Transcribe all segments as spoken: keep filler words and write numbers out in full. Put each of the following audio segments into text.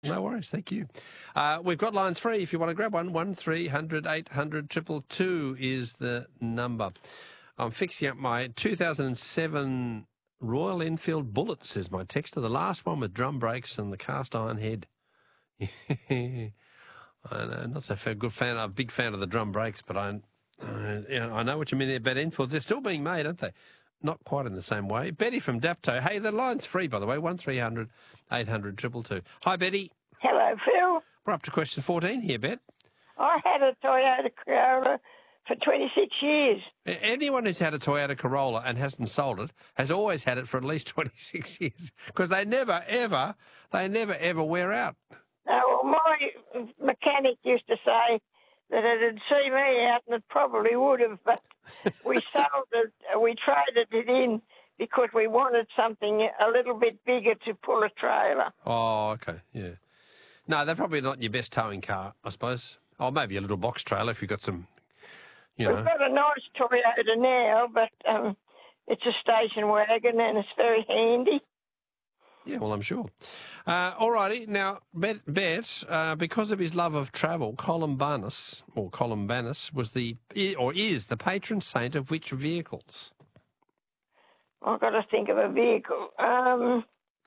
No worries, thank you. Uh, we've got lines free if you want to grab one. One three hundred eight hundred two two two is the number. I'm fixing up my two thousand seven Royal Enfield Bullet, says my texter. The last one with drum brakes and the cast iron head. I know, not so a good fan. I'm a big fan of the drum brakes, but I, uh, you know, I know what you mean about Enfields. They're still being made, aren't they? Not quite in the same way. Betty from Dapto. Hey, the line's free, by the way. One three hundred eight hundred two two two. Hi, Betty. Hello, Phil. We're up to question fourteen here, Bet. I had a Toyota Corolla for twenty-six years. Anyone who's had a Toyota Corolla and hasn't sold it has always had it for at least twenty-six years because they never, ever, they never, ever wear out. No, well, my mechanic used to say that it'd see me out and it probably would have, but we sold it, we traded it in because we wanted something a little bit bigger to pull a trailer. Oh, okay, yeah. No, they're probably not your best towing car, I suppose. Or maybe a little box trailer if you've got some, you know. We've got a nice Toyota now, but um, it's a station wagon and it's very handy. Yeah, well, I'm sure. Uh, all righty. Now, Bet, Bet uh, because of his love of travel, Columbanus, or Columbanus, was the, or is the patron saint of which vehicles? I've got to think of a vehicle. Um,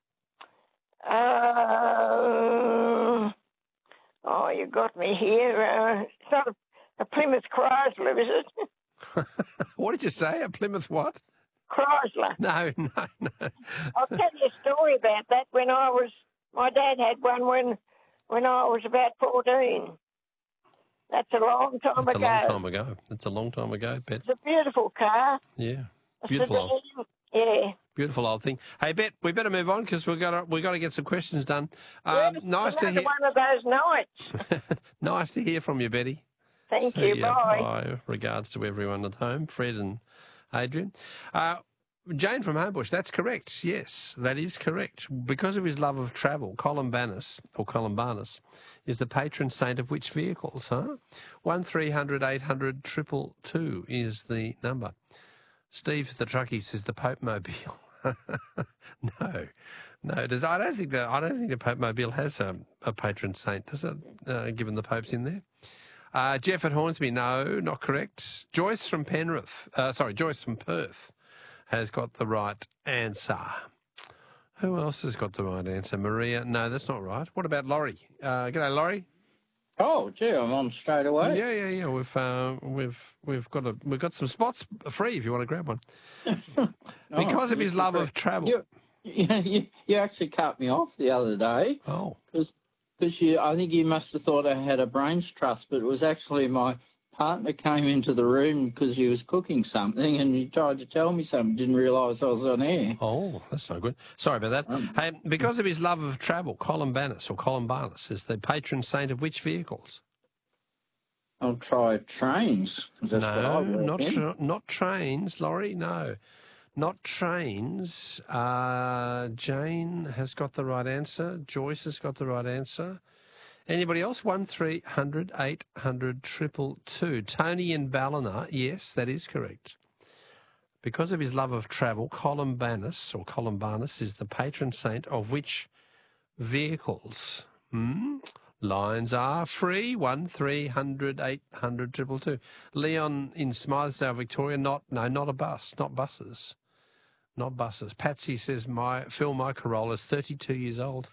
uh, oh, you got me here. Uh, it's not a, a Plymouth Chrysler, is it? What did you say? A Plymouth what? Chrysler. No, no, no. I'll tell you a story about that. When I was, my dad had one when, when I was about fourteen. That's a long time That's ago. That's a long time ago. That's a long time ago, Bet. It's a beautiful car. Yeah, A beautiful old, sedan. Yeah. beautiful old thing. Hey, Bet, we better move on because we've got to, we've got to get some questions done. Um, Yes, nice to another hear. one of those nights. Nice to hear from you, Betty. Thank See you. ya. Bye. Bye. Regards to everyone at home, Fred and Adrian. Uh, Jane from Homebush, that's correct. Yes, that is correct. Because of his love of travel, Columbanus, or Columbanus, is the patron saint of which vehicles, huh? One three hundred eight hundred triple two is the number. Steve the truckie says the Pope Mobile. no, no. Does I don't think that I don't think the Pope Mobile has a, a patron saint, does it? Uh, given the Pope's in there. Uh, Jeff at Hornsby, no, not correct. Joyce from Penrith, uh, sorry, Joyce from Perth, has got the right answer. Who else has got the right answer? Maria, no, that's not right. What about Laurie? Uh, g'day, Laurie. Oh, gee, I'm on straight away. Yeah, yeah, yeah. We've uh, we've we've got a we've got some spots free if you want to grab one. Because oh, of his love of travel. You, you, you actually cut me off the other day. Oh. Because you, I think you must have thought I had a brains trust, but it was actually my partner came into the room because he was cooking something and he tried to tell me something, didn't realise I was on air. Oh, that's no good. Sorry about that. Um, hey, because of his love of travel, Columbanus or Columbanus is the patron saint of which vehicles? I'll try trains. 'Cause that's what I no, work not in. tra- not trains, Laurie. No, not trains. Uh, Jane has got the right answer. Joyce has got the right answer. Anybody else? One three hundred eight hundred triple two. Tony in Ballina. Yes, that is correct. Because of his love of travel, Columbanus or Columbanus is the patron saint of which vehicles? Hmm? Lines are free. One three hundred eight hundred triple two. Leon in Smythesdale, Victoria. Not no, not a bus. Not buses. Not buses. Patsy says my Phil my Corolla is thirty-two years old.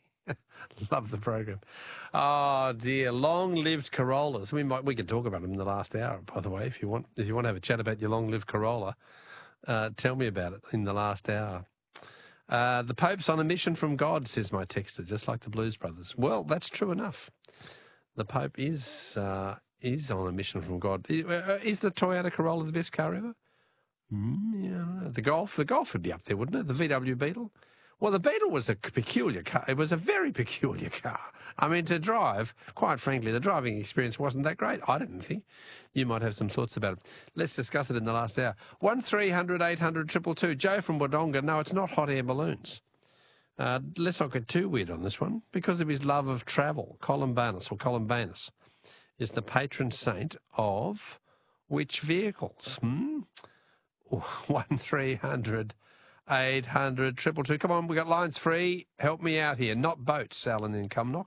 Love the program. Oh dear, long-lived Corollas. We might we could talk about them in the last hour. By the way, if you want, if you want to have a chat about your long-lived Corolla, uh, tell me about it in the last hour. Uh, the Pope's on a mission from God, says my texter, just like the Blues Brothers. Well, that's true enough. The Pope is uh, is on a mission from God. Is the Toyota Corolla the best car ever? Mm, yeah, I don't know. The Golf, the Golf would be up there, wouldn't it? The V W Beetle. Well, the Beetle was a peculiar car. It was a very peculiar car. I mean, to drive, quite frankly, the driving experience wasn't that great. I didn't think. You might have some thoughts about it. Let's discuss it in the last hour. One three hundred eight hundred triple two. Joe from Wodonga. No, it's not hot air balloons. Uh, let's not get too weird on this one. Because of his love of travel, Columbanus or Columbanus is the patron saint of which vehicles? Hmm? One three hundred eight hundred two two two. Come on, we've got lines free. Help me out here. Not boats, Alan in Cumnock.